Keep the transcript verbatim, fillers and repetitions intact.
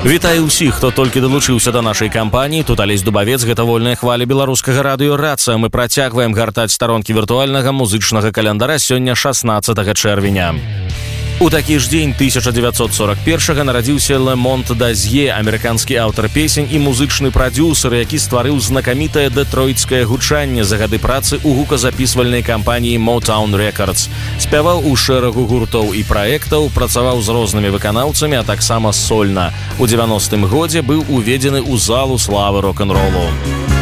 Вітаю ўсіх, хто толькі далучыўся да нашай кампаніі. Тут Алесь Дубавец, гэта вольная хваля беларускага радыё «Раца». Мы працягваем гартаць старонкі віртуальнага музычнага календара сёння шаснаццатага чэрвеня. У такі ж дзень тысяча дзевяцьсот сорок першага нарадзіўся Лемонт Дазье, амерыканскі аўтар песень і музычны прадзюсар, які стварыў знакамітае дэтройцкае гучанне за гады працы ў гуказапісвальнай кампаніі Motown Records. Спяваў у шэрагу гуртоў і праектаў, працаваў з рознымі выканаўцамі, а таксама сольна. У дзевяностым годзе быў уведзены ў залу славы рок-н-ролу.